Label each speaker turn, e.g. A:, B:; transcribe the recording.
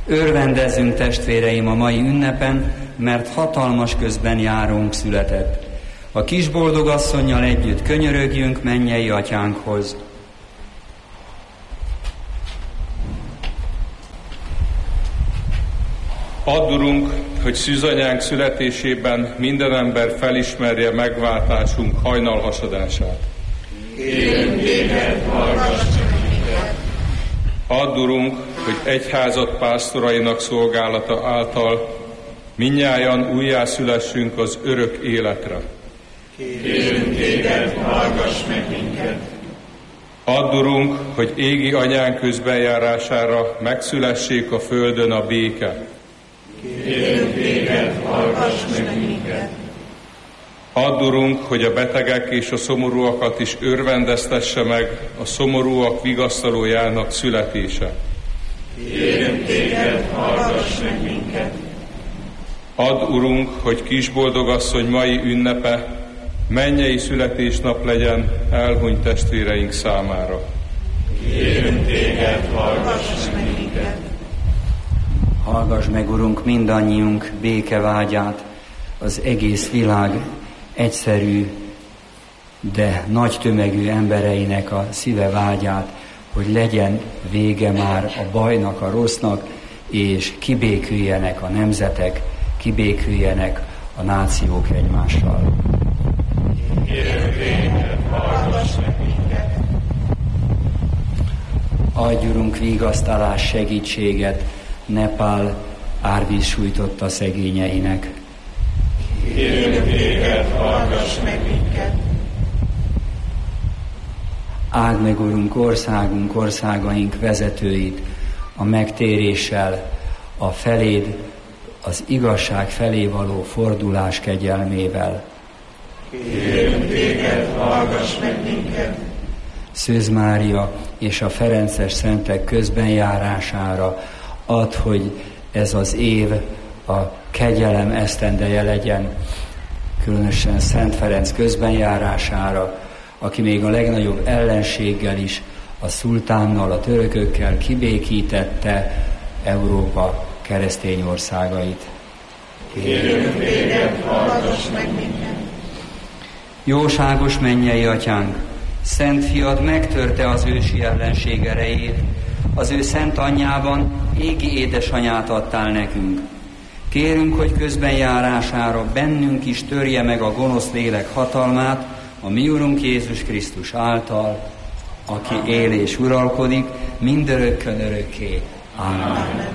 A: Örvendezzünk, testvéreim, a mai ünnepen, mert hatalmas közben járunk született. A kisboldogasszonnyal együtt könyörögjünk mennyei atyánkhoz.
B: Add, Urunk, hogy szűzanyánk születésében minden ember felismerje megváltásunk hajnalhasadását.
C: Kérünk téged, hallgass meg minket!
B: Add, Urunk, hogy egyházad pásztorainak szolgálata által mindnyájan újjászülessünk az örök életre.
C: Kérünk téged, hallgass meg minket!
B: Add, Urunk, hogy égi anyánk közbenjárására megszülessék a földön a béke.
C: Kérünk téged, hallgass meg minket!
B: Add, Urunk, hogy a betegek és a szomorúakat is örvendeztesse meg a szomorúak vigasztalójának születése.
C: Kérünk téged, hallgass meg minket!
B: Add, Urunk, hogy kisboldogasszony mai ünnepe mennyei születésnap legyen elhunyt testvéreink számára.
C: Kérünk téged, hallgass meg minket!
A: Hallgass meg, Urunk, mindannyiunk békevágyát, az egész világ egyszerű, de nagy tömegű embereinek a szíve vágyát, hogy legyen vége már a bajnak, a rossznak, és kibéküljenek a nemzetek, kibéküljenek a nációk egymással.
C: Kérünk téged, hallgass meg minket!
A: Adj, Urunk, vigasztalás, segítséget Nepál árvíz sújtotta szegényeinek.
C: Kérünk téged, hallgass meg minket!
A: Áld meg, Urunk, országaink vezetőit a megtéréssel, a feléd, az igazság felé való fordulás kegyelmével.
C: Kérünk téged, hallgass meg minket!
A: Szűz Mária és a ferences szentek közbenjárására add, hogy ez az év a kegyelem esztendeje legyen, különösen Szent Ferenc közbenjárására, aki még a legnagyobb ellenséggel is, a szultánnal, a törökökkel kibékítette Európa keresztény országait.
C: Kérünk téged, hallgass meg minket!
A: Jóságos mennyei atyánk, Szent Fiad megtörte az ősi ellenség erejét, az ő szent anyjában égi édesanyát adtál nekünk. Kérünk, hogy közbenjárására bennünk is törje meg a gonosz lélek hatalmát, a mi Urunk Jézus Krisztus által, aki él és uralkodik mindörökkön örökké. Amen.